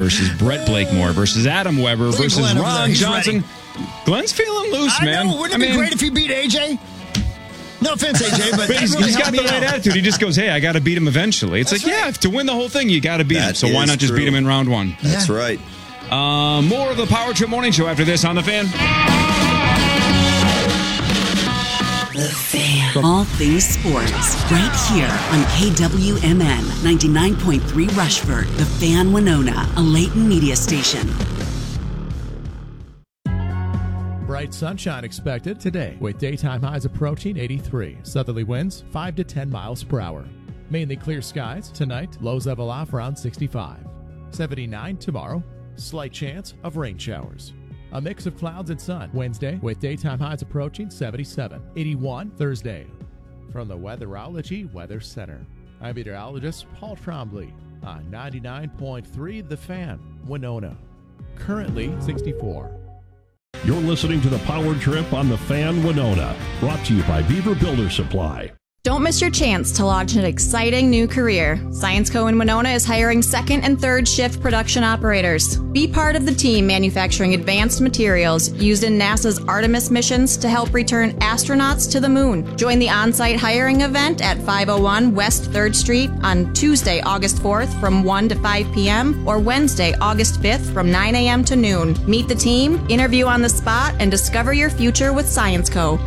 versus Brett Blakemore versus Adam Weber versus Ron Johnson. Glenn's feeling loose, man. I know. Wouldn't it be great if he beat AJ? No offense, AJ, but he's got the right attitude. He just goes, hey, I got to beat him eventually. It's to win the whole thing, you got to beat him. So why not just beat him in round one? That's right. More of the Power Trip Morning Show after this on The Fan. The Fan. All things sports, right here on KWMN 99.3 Rushford, The Fan Winona, a Leighton media station. Bright sunshine expected today with daytime highs approaching 83. Southerly winds 5 to 10 miles per hour. Mainly clear skies tonight. Lows level off around 65. 79 tomorrow. Slight chance of rain showers. A mix of clouds and sun Wednesday with daytime highs approaching 77. 81 Thursday. From the Weatherology Weather Center, I'm meteorologist Paul Trombley on 99.3 The Fan, Winona. Currently 64. You're listening to the Power Trip on The Fan Winona, brought to you by Beaver Builder Supply. Don't miss your chance to launch an exciting new career. ScienceCo in Winona is hiring second and third shift production operators. Be part of the team manufacturing advanced materials used in NASA's Artemis missions to help return astronauts to the moon. Join the on-site hiring event at 501 West 3rd Street on Tuesday, August 4th from 1 to 5 p.m. or Wednesday, August 5th from 9 a.m. to noon. Meet the team, interview on the spot, and discover your future with ScienceCo.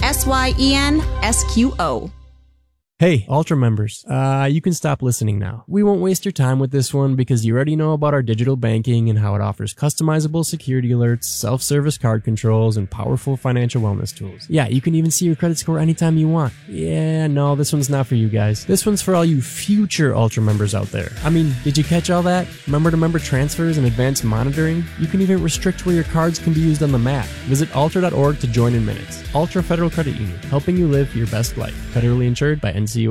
SYENSQO. Hey, Ultra members, you can stop listening now. We won't waste your time with this one because you already know about our digital banking and how it offers customizable security alerts, self-service card controls, and powerful financial wellness tools. Yeah, you can even see your credit score anytime you want. Yeah, no, this one's not for you guys. This one's for all you future Ultra members out there. I mean, did you catch all that? Member-to-member transfers and advanced monitoring? You can even restrict where your cards can be used on the map. Visit ultra.org to join in minutes. Ultra Federal Credit Union, helping you live your best life. Federally insured by NCUA.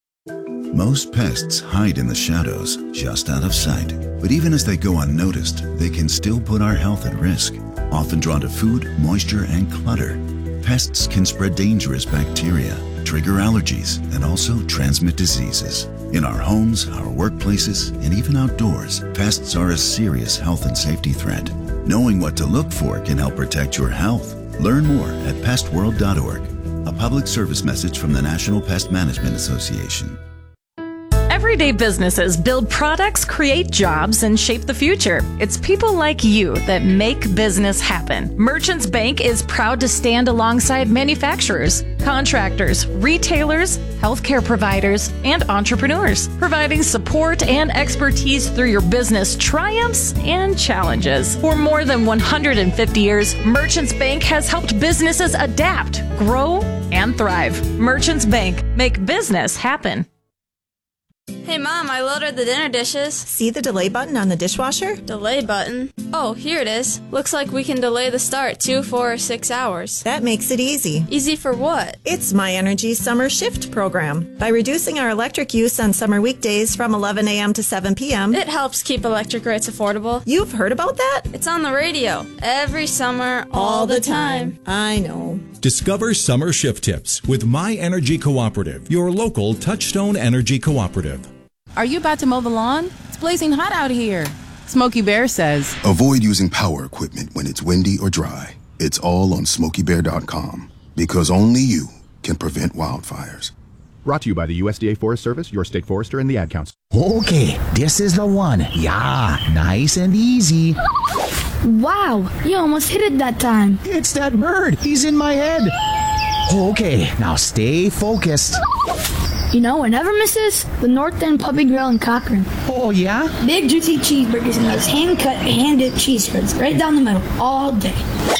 Most pests hide in the shadows, just out of sight. But even as they go unnoticed, they can still put our health at risk. Often drawn to food, moisture, and clutter, pests can spread dangerous bacteria, trigger allergies, and also transmit diseases. In our homes, our workplaces, and even outdoors, pests are a serious health and safety threat. Knowing what to look for can help protect your health. Learn more at pestworld.org. A public service message from the National Pest Management Association. Everyday businesses build products, create jobs, and shape the future. It's people like you that make business happen. Merchants Bank is proud to stand alongside manufacturers, contractors, retailers, healthcare providers, and entrepreneurs, providing support and expertise through your business triumphs and challenges. For more than 150 years, Merchants Bank has helped businesses adapt, grow, and thrive. Merchants Bank, make business happen. Hey, Mom, I loaded the dinner dishes. See the delay button on the dishwasher? Delay button? Oh, here it is. Looks like we can delay the start 2, 4, or 6 hours. That makes it easy. Easy for what? It's My Energy Summer Shift program. By reducing our electric use on summer weekdays from 11 a.m. to 7 p.m., it helps keep electric rates affordable. You've heard about that? It's on the radio. Every summer, all the time. I know. Discover summer shift tips with My Energy Cooperative, your local Touchstone Energy Cooperative. Are you about to mow the lawn? It's blazing hot out here. Smokey Bear says, avoid using power equipment when it's windy or dry. It's all on SmokeyBear.com because only you can prevent wildfires. Brought to you by the USDA Forest Service, your state forester, and the Ad Council. Okay, this is the one. Yeah, nice and easy. Wow, you almost hit it that time. It's that bird. He's in my head. Okay, now stay focused. You know what never misses? The North End Puppy Grill in Cochran. Oh, yeah? Big, juicy cheeseburgers and those hand-cut, hand-dipped cheese spreads right down the middle all day.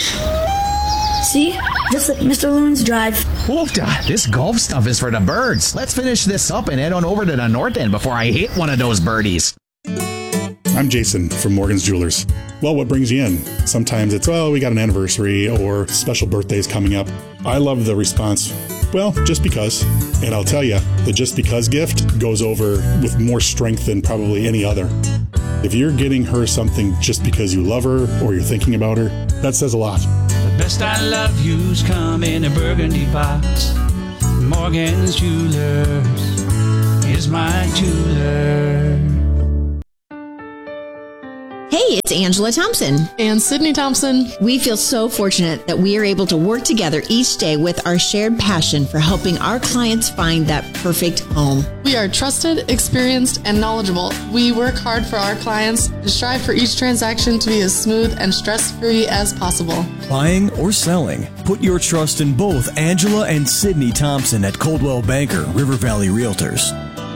See? Just like Mr. Loon's Drive. Oofda, this golf stuff is for the birds. Let's finish this up and head on over to the North End before I hit one of those birdies. I'm Jason from Morgan's Jewelers. Well, what brings you in? Sometimes it's, well, we got an anniversary or special birthdays coming up. I love the response, well, just because. And I'll tell you, the just because gift goes over with more strength than probably any other. If you're getting her something just because you love her or you're thinking about her, that says a lot. The best I love you's come in a burgundy box. Morgan's Jewelers is my jeweler. Hey, it's Angela Thompson. And Sydney Thompson. We feel so fortunate that we are able to work together each day with our shared passion for helping our clients find that perfect home. We are trusted, experienced, and knowledgeable. We work hard for our clients to strive for each transaction to be as smooth and stress-free as possible. Buying or selling, put your trust in both Angela and Sydney Thompson at Coldwell Banker, River Valley Realtors.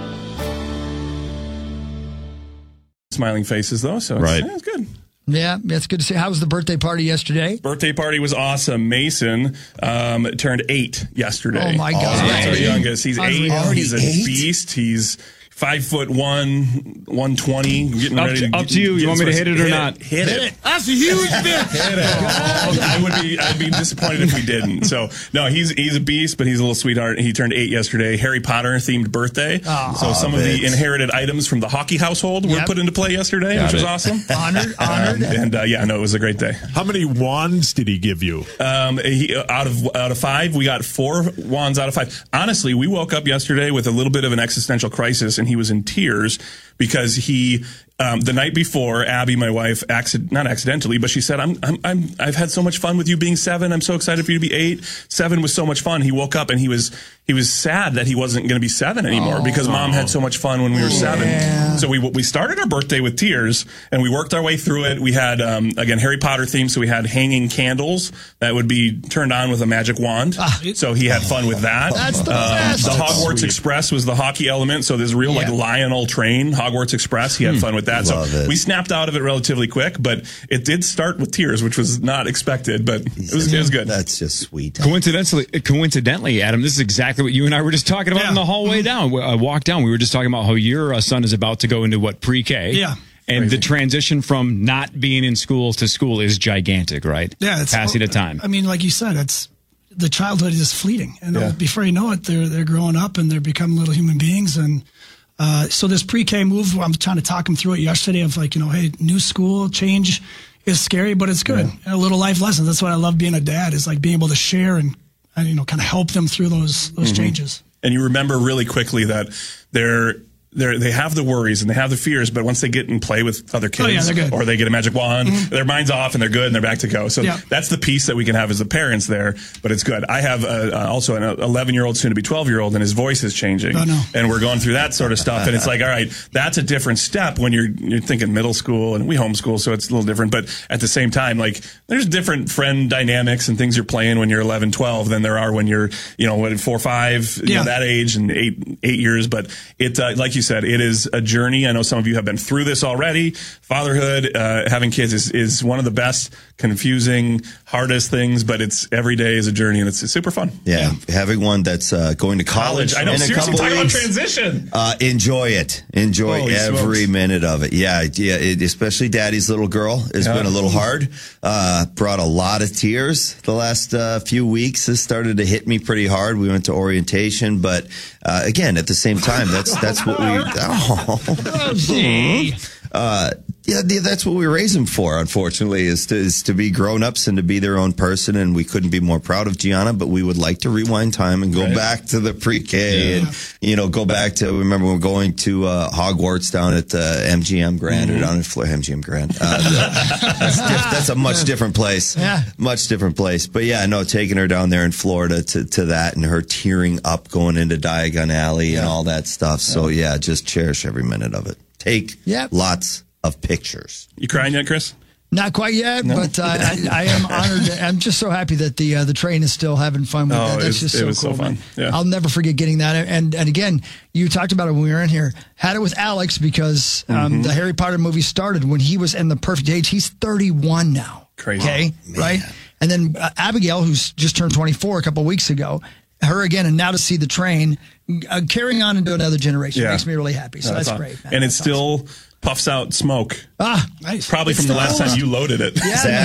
Smiling faces, though, so it's good. Yeah, it's good to see. How was the birthday party yesterday? Birthday party was awesome. Mason turned 8 yesterday. Oh, my God. That's our youngest. He's 8. He's a 8? beast. He's 5'1", 120. Getting ready up to you. You want me to hit it or not? Hit it. That's a huge bitch. Hit it. I'd be disappointed if we didn't. So no, he's a beast, but he's a little sweetheart. He turned 8 yesterday. Harry Potter themed birthday. So some of the inherited items from the hockey household were put into play yesterday, which was awesome. Honored. And it was a great day. How many wands did he give you? Out of 5, we got 4 wands out of 5. Honestly, we woke up yesterday with a little bit of an existential crisis, and he was in tears because he the night before, Abby, my wife, not accidentally, but she said, I've had so much fun with you being 7. I'm so excited for you to be 8. 7 was so much fun. He woke up and he was sad that he wasn't going to be 7 anymore because Mom had so much fun when we were 7. So we started our birthday with tears and we worked our way through it. We had, again, Harry Potter theme. So we had hanging candles that would be turned on with a magic wand. So he had fun with that. That's the best. The Hogwarts Express was the hockey element. So there's a real like Lionel train, Hogwarts Express. He had fun with that. So we snapped out of it relatively quick, but it did start with tears, which was not expected, but it was good. That's just sweet. Coincidentally, Adam, this is exactly what you and I were just talking about in the hallway down. Walk down. We were just talking about how your son is about to go into pre-K. Yeah. And the transition from not being in school to school is gigantic, right? Yeah. It's passing of time. I mean, like you said, the childhood is fleeting. And before you know it, they're growing up and they're becoming little human beings. And so this pre-K move, I'm trying to talk him through it yesterday of hey, new school change is scary, but it's good. And a little life lesson. That's what I love being a dad, is like being able to share and kind of help them through those changes. And you remember really quickly that they have the worries and they have the fears, but once they get and play with other kids or they get a magic wand, their mind's off and they're good and they're back to go. So that's the piece that we can have as the parents there, but it's good. I have also an 11-year-old, soon to be 12-year-old, and his voice is changing. And we're going through that sort of stuff. And it's like, all right, that's a different step when you're thinking middle school, and we homeschool, so it's a little different. But at the same time, like, there's different friend dynamics and things you're playing when you're 11, 12 than there are when you're, 4, 5, that age, and 8 years. But it, like you said, it is a journey. I know some of you have been through this already. Fatherhood, having kids is one of the best, confusing, hardest things, but it's every day is a journey, and it's super fun. Yeah. Having one that's going to college. I know, in seriously, a couple talking about weeks, transition. Enjoy it. Enjoy Holy every smokes. minute of it. Yeah. Especially Daddy's little girl has been a little hard. Brought a lot of tears the last few weeks. This started to hit me pretty hard. We went to orientation, but again, at the same time, that's what we. That's what we raise them for, unfortunately, is to be grown-ups and to be their own person. And we couldn't be more proud of Gianna, but we would like to rewind time and go back to the pre-K and, go back to, remember we're going to Hogwarts down at MGM Grand or down at MGM Grand. That's a much different place. Yeah. Much different place. But taking her down there in Florida to that, and her tearing up going into Diagon Alley and all that stuff. So just cherish every minute of it. Take lots of pictures. You crying yet, Chris? Not quite yet, but I am honored. I'm just so happy that the train is still having fun with that. That's just so cool. So fun. Yeah. I'll never forget getting that. And again, you talked about it when we were in here. Had it with Alex because the Harry Potter movie started when he was in the perfect age. He's 31 now. Crazy. Okay, right? And then Abigail, who's just turned 24 a couple of weeks ago, her again, and now to see the train carrying on into another generation makes me really happy. So that's great. Man. And it still puffs out smoke. Nice. Probably from the last time you loaded it.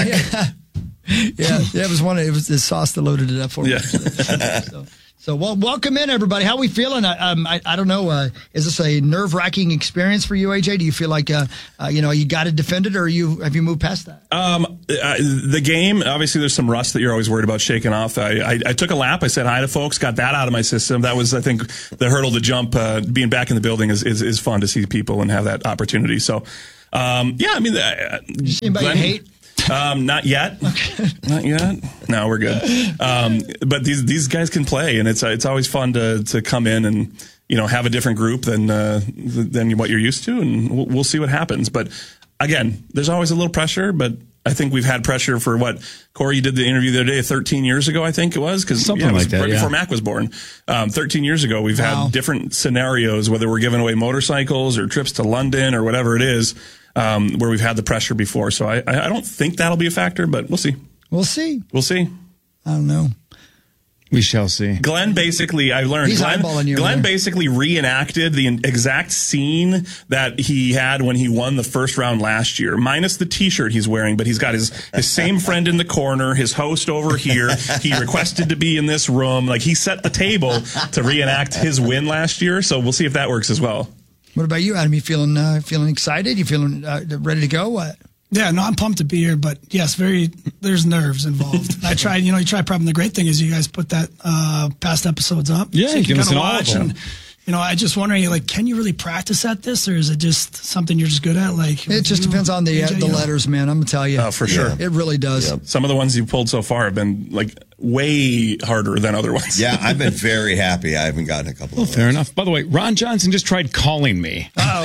It was the sauce that loaded it up for me. So welcome in, everybody. How are we feeling? I don't know. Is this a nerve-wracking experience for you, AJ? Do you feel like you got to defend it, or have you moved past that? The game, obviously, there's some rust that you're always worried about shaking off. I took a lap. I said hi to folks. Got that out of my system. That was, I think, the hurdle to jump. Being back in the building is fun to see people and have that opportunity. So. Yeah, I mean, anybody hate? Not yet. Okay. Not yet. No, we're good. But these guys can play, and it's always fun to come in and have a different group than what you're used to, and we'll see what happens. But again, there's always a little pressure, but I think we've had pressure for what, Corey, you did the interview the other day, 13 years ago, I think it was, because before Mac was born. 13 years ago, we've had different scenarios, whether we're giving away motorcycles or trips to London or whatever it is, where we've had the pressure before. So I don't think that'll be a factor, but we'll see. We'll see. We'll see. I don't know. We shall see. Glenn basically, I learned, Glenn basically reenacted the exact scene that he had when he won the first round last year, minus the T-shirt he's wearing, but he's got his same friend in the corner, his host over here. He requested to be in this room. Like, he set the table to reenact his win last year, so we'll see if that works as well. What about you, Adam? You feeling excited? You feeling ready to go? What? Yeah, no, I'm pumped to be here, but yes, there's nerves involved. I tried, you try prepping. The great thing is you guys put that past episodes up. Yeah, so you can kind of watch. And, I just wondering, can you really practice at this, or is it just something you're just good at? It just depends on the letters, man. I'm going to tell you. Oh, for sure. It really does. Yep. Some of the ones you pulled so far have been way harder than other ones. Yeah, I've been very happy. I haven't gotten a couple of those. Fair enough. By the way, Ron Johnson just tried calling me.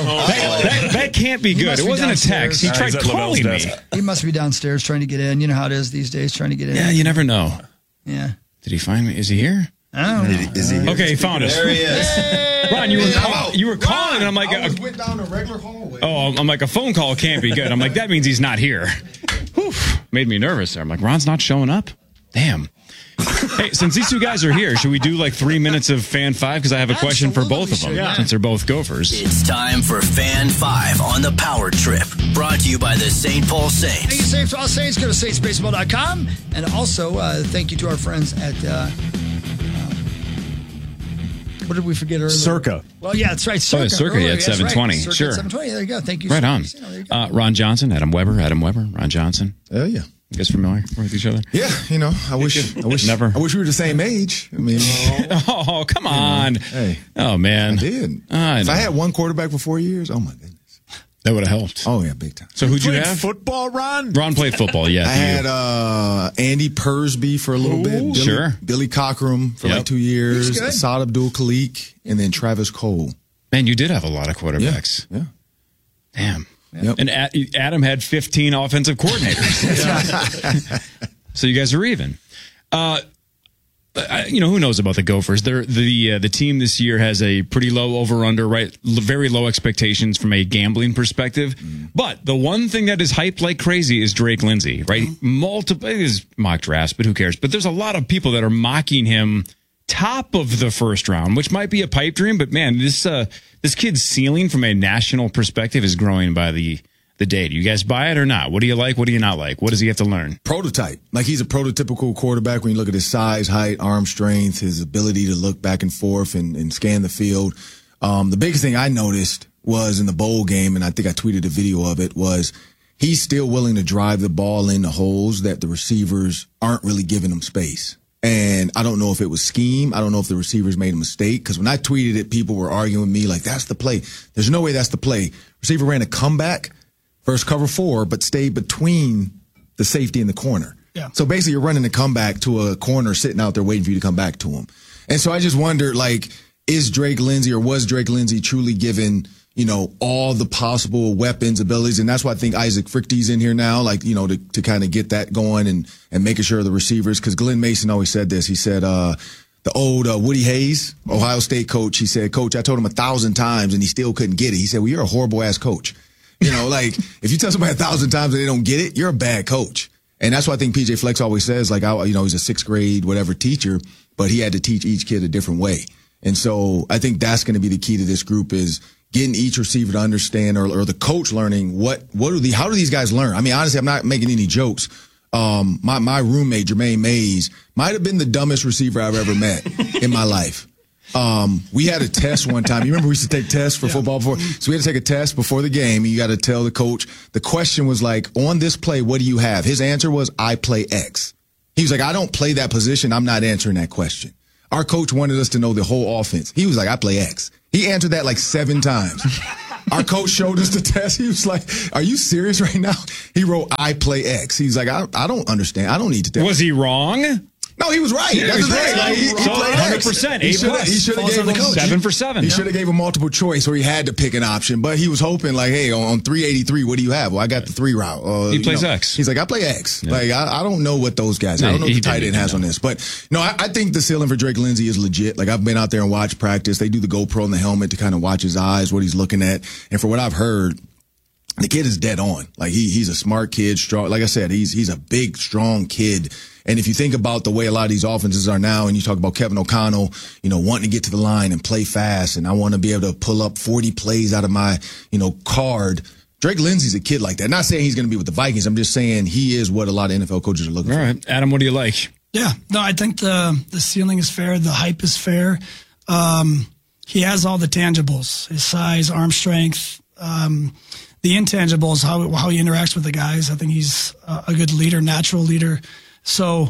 That can't be good. It wasn't a text. He tried calling me. He must be downstairs trying to get in. You know how it is these days, trying to get in. Yeah, you never know. Yeah. Did he find me? Is he here? I don't know. Is he here? Okay, he found us. There he is. Ron, you were calling, and I'm like, I went down a regular hallway. Oh, I'm like, a phone call can't be good. I'm like, that means he's not here. Whew, made me nervous there. I'm like, Ron's not showing up? Damn. Hey, since these two guys are here, should we do 3 minutes of Fan 5? Because I have a question for both of them, since they're both Gophers. It's time for Fan 5 on the Power Trip. Brought to you by the St. Paul Saints. Thank you, St. Paul Saints. Go to saintsbaseball.com. And also, thank you to our friends at... what did we forget earlier? Circa. Well, yeah, that's right. Circa. Circa at 720. Right. Circa sure. At 720. There you go. Thank you. Right on. Ron Johnson, Adam Weber, Ron Johnson. Oh, yeah. You guys familiar with each other? Yeah, I wish never. I wish we were the same age. I mean, oh, come on. Hey. Oh, man. I did. If I had one quarterback for 4 years, oh my goodness. That would have helped. Oh, yeah, big time. So who'd you have? Football, Ron? Ron played football, yeah. I had Andy Persby for a little bit. Billy Cockrum for 2 years. Asad Abdul-Khalik, and then Travis Cole. Man, you did have a lot of quarterbacks. Yeah. Damn. Yep. And Adam had 15 offensive coordinators. So you guys are even. Who knows about the Gophers? The team this year has a pretty low over-under, right? Very low expectations from a gambling perspective. But the one thing that is hyped like crazy is Drake Lindsay, right? Multiple is mock drafts, but who cares? But there's a lot of people that are mocking him top of the first round, which might be a pipe dream. But man, this kid's ceiling from a national perspective is growing by the day. Do you guys buy it or not? What do you like? What do you not like? What does he have to learn? Prototype. He's a prototypical quarterback when you look at his size, height, arm strength, his ability to look back and forth and scan the field. The biggest thing I noticed was in the bowl game, and I think I tweeted a video of it, was he's still willing to drive the ball into holes that the receivers aren't really giving him space. And I don't know if it was scheme. I don't know if the receivers made a mistake. Because when I tweeted it, people were arguing with me that's the play. There's no way that's the play. Receiver ran a comeback, first cover 4, but stayed between the safety and the corner. Yeah. So basically you're running a comeback to a corner sitting out there waiting for you to come back to him. And so I just wondered, is Drake Lindsay or was Drake Lindsay truly given, all the possible weapons, abilities? And that's why I think Isaac Frichte's in here now, to kind of get that going and making sure the receivers, because Glenn Mason always said this. He said, the old Woody Hayes, Ohio State coach, he said, Coach, I told him 1,000 times and he still couldn't get it. He said, well, you're a horrible ass coach. If you tell somebody 1,000 times and they don't get it, you're a bad coach. And that's why I think PJ Flex always says, he's a 6th grade, whatever teacher, but he had to teach each kid a different way. And so I think that's going to be the key to this group is getting each receiver to understand or the coach learning how do these guys learn? I mean, honestly, I'm not making any jokes. My roommate, Jermaine Mays, might have been the dumbest receiver I've ever met in my life. We had a test one time. You remember we used to take tests for football before? So we had to take a test before the game. You got to tell the coach. The question was on this play, what do you have? His answer was, I play X. He was like, I don't play that position. I'm not answering that question. Our coach wanted us to know the whole offense. He was like, I play X. He answered that 7 times. Our coach showed us the test. He was like, "Are you serious right now?" He wrote, "I play X." He's like, "I don't understand. I don't need to tell." Was he wrong? No, he was right. Yeah, That's the thing. right. He played 100%. He should have gave him 7 for 7. He should have gave him multiple choice, where he had to pick an option. But he was hoping, like, hey, on 383, what do you have? Well, I got the 3 route. He plays X. He's like, I play X. Yeah. Like, I don't know what those guys. I don't know what the tight end has on this. But no, I think the ceiling for Drake Lindsey is legit. Like, I've been out there and watched practice. They do the GoPro in the helmet to kind of watch his eyes, what he's looking at, and for what I've heard, the kid is dead on. Like, he's a smart kid, strong. Like I said, he's a big, strong kid. And if you think about the way a lot of these offenses are now, and you talk about Kevin O'Connell, wanting to get to the line and play fast, and I want to be able to pull up 40 plays out of my, card. Drake Lindsey's a kid like that. Not saying he's going to be with the Vikings. I'm just saying he is what a lot of NFL coaches are looking for. All right. Adam, what do you like? Yeah. No, I think the ceiling is fair. The hype is fair. He has all the tangibles, his size, arm strength, the intangibles, how he interacts with the guys. I think he's a good leader, natural leader. So,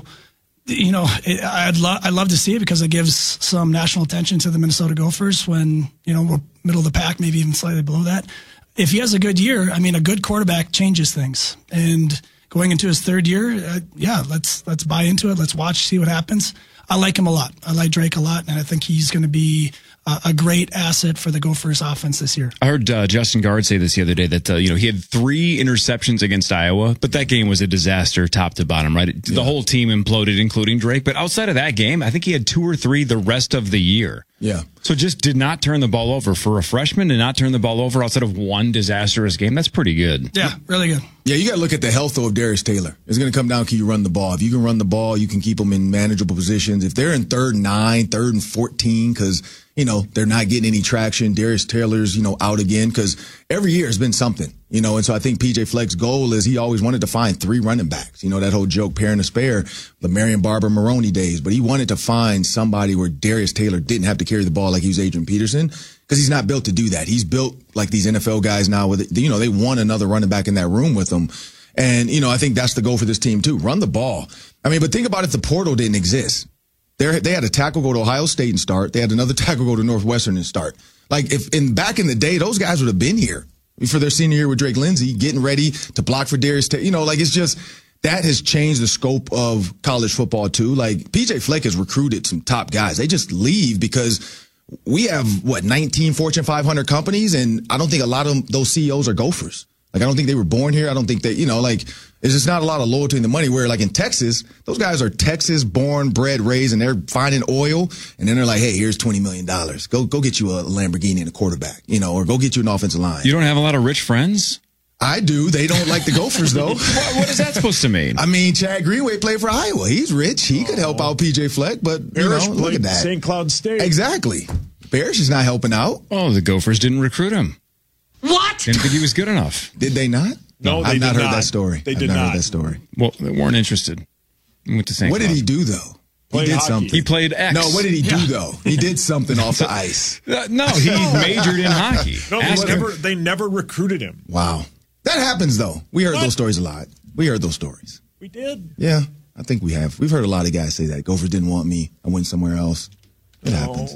I'd love to see it because it gives some national attention to the Minnesota Gophers when, we're middle of the pack, maybe even slightly below that. If he has a good year, I mean, a good quarterback changes things. And going into his third year, let's buy into it. Let's watch, see what happens. I like him a lot. I like Drake a lot, and I think he's going to be a great asset for the Gophers offense this year. I heard Justin Guard say this the other day that, he had 3 interceptions against Iowa, but that game was a disaster top to bottom, right? Yeah. The whole team imploded, including Drake. But outside of that game, I think he had 2 or 3 the rest of the year. Yeah. So just did not turn the ball over. For a freshman to not turn the ball over outside of one disastrous game, that's pretty good. Yeah, really good. Yeah, you got to look at the health, though, of Darius Taylor. It's going to come down to can you run the ball. If you can run the ball, you can keep them in manageable positions. If they're in 3rd and 9, 3rd and 14, because, they're not getting any traction, Darius Taylor's, out again, because every year has been something, and so I think PJ Fleck's goal is he always wanted to find 3 running backs. That whole joke, pairing a spare, the Marion Barber Maroney days, but he wanted to find somebody where Darius Taylor didn't have to carry the ball like he was Adrian Peterson, because he's not built to do that. He's built like these NFL guys now with, they want another running back in that room with them. And, I think that's the goal for this team too. Run the ball. I mean, but think about if the portal didn't exist. They had a tackle go to Ohio State and start. They had another tackle go to Northwestern and start. Like back in the day, those guys would have been here for their senior year with Drake Lindsey, getting ready to block for Darius Taylor. It's just, that has changed the scope of college football too. Like PJ Fleck has recruited some top guys. They just leave because we have 19 Fortune 500 companies, and I don't think a lot of those CEOs are Gophers. Like, I don't think they were born here. I don't think they, there's just not a lot of loyalty in the money, where like in Texas, those guys are Texas born, bred, raised, and they're finding oil. And then they're like, hey, here's $20 million. Go get you a Lamborghini and a quarterback, or go get you an offensive line. You don't have a lot of rich friends? I do. They don't like the Gophers, though. What is that supposed to mean? I mean, Chad Greenway played for Iowa. He's rich. He could help out PJ Fleck, but, look at that. St. Cloud State. Exactly. Parrish is not helping out. Oh, the Gophers didn't recruit him. What? Didn't think he was good enough. Did they not? No, I've not heard that story. They did not heard that story. Well, they weren't interested. He went to St. What did he do, though? He did something. He played X. No, what did he do, though? He did something off the ice. No, he majored in hockey. No, they never recruited him. Wow. That happens, though. We heard those stories a lot. We heard those stories. We did. Yeah, I think we have. We've heard a lot of guys say that. Gophers didn't want me. I went somewhere else. It happens.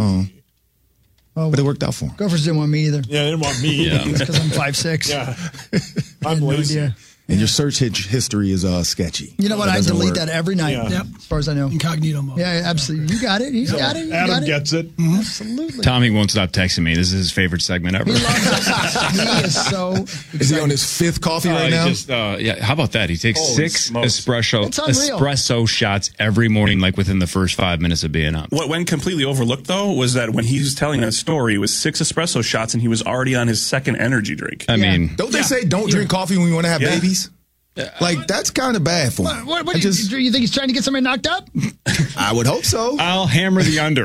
But it worked out for him. Gophers didn't want me either. Yeah, they didn't want me. Yeah. It's because I'm 5'6". Yeah. I'm lazy. No, and your search history is sketchy. You know what? I delete that every night. Yeah. Yep. As far as I know. Incognito mode. Yeah, absolutely. You got it. He's got it. Adam gets it. Mm-hmm. Absolutely. Tommy won't stop texting me. This is his favorite segment ever. He loves it. He is so excited. Is he on his 5th coffee right now? How about that? He takes 6 espresso shots every morning, like within the first 5 minutes of being up. What went completely overlooked, though, was that when he was telling that story, it was 6 espresso shots, and he was already on his 2nd energy drink. I mean, don't they say don't drink coffee when you want to have babies? Like, that's kind of bad for him. What do you think he's trying to get somebody knocked up? I would hope so. I'll hammer the under.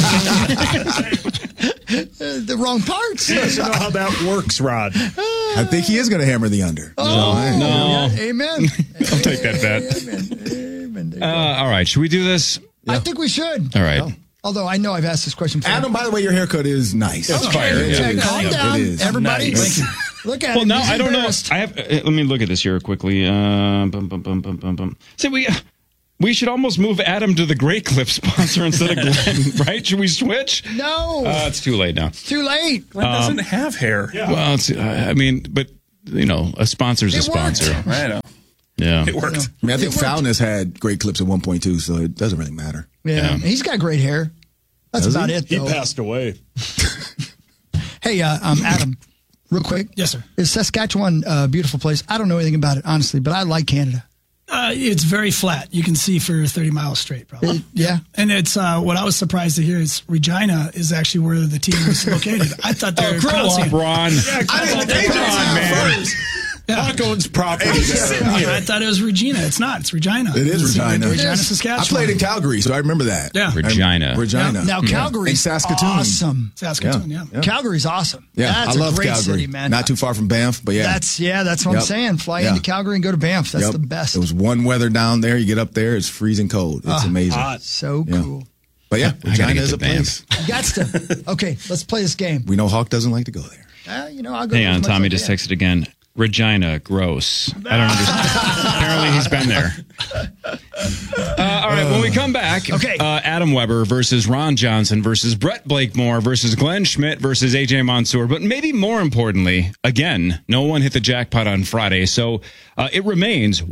The wrong parts. He doesn't know how that works, Rod. I think he is going to hammer the under. Oh, no. Yeah, amen. I'll take that bet. Amen. All right. Should we do this? Yeah. I think we should. All right. Although I know I've asked this question before. Adam, by the way, your haircut is nice. It's fire. Yeah. Calm down, everybody. Nice. Look at it. Well, now He's I don't know. I have. Let me look at this here quickly. So We should almost move Adam to the Great Clip sponsor instead of Glenn, right? Should we switch? No. It's too late now. Too late. Glenn doesn't have hair. Yeah. Well, but, a sponsor's a sponsor. I know. Yeah. It worked. I mean, I think Foulness had great clips at one point, too, so it doesn't really matter. Yeah. He's got great hair. That's about it, though. He passed away. Hey, Adam, real quick. Yes, sir. Is Saskatchewan a beautiful place? I don't know anything about it, honestly, but I like Canada. It's very flat. You can see for 30 miles straight, probably. Yeah. And it's what I was surprised to hear is Regina is actually where the team was located. I thought they were pronouncing it. Ron. Yeah, Paco's property there. I thought it was Regina. It's not. It's Regina. It is Regina. Regina, Saskatchewan. I played in Calgary, so I remember that. Yeah. Regina. Now Calgary's Saskatoon. Awesome. Saskatoon, yeah. Calgary's awesome. Yeah, that's I love a great Calgary. city, man. Not too far from Banff, but yeah. That's what I'm saying. Fly into Calgary and go to Banff. That's the best. It was one weather down there. You get up there, it's freezing cold. It's amazing. Hot. So cool. But yeah, Regina is a place. You got to. Okay, let's play this game. We know Hawk doesn't like to go there. I'll go. Hang on, Tommy just texted again. Regina, gross. I don't understand. Apparently he's been there. All right, when we come back, Adam Weber versus Ron Johnson versus Brett Blakemore versus Glenn Schmidt versus AJ Mansour. But maybe more importantly, again, no one hit the jackpot on Friday. So it remains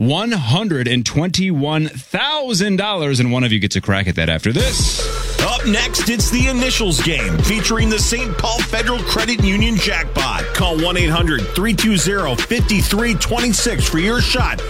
$121,000, and one of you gets a crack at that after this. Up next, it's the Initials game featuring the St. Paul Federal Credit Union jackpot. Call 1-800-320-5326 for your shot